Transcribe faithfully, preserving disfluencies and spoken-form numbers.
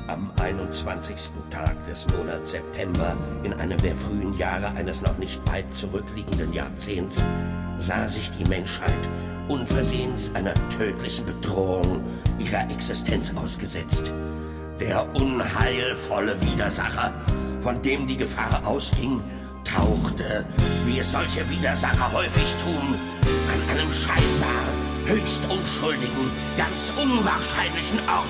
Am einundzwanzigsten Tag des Monats September, in einem der frühen Jahre eines noch nicht weit zurückliegenden Jahrzehnts, sah sich die Menschheit unversehens einer tödlichen Bedrohung ihrer Existenz ausgesetzt. Der unheilvolle Widersacher, von dem die Gefahr ausging, tauchte, wie es solche Widersacher häufig tun, an einem scheinbar höchst unschuldigen, ganz unwahrscheinlichen Ort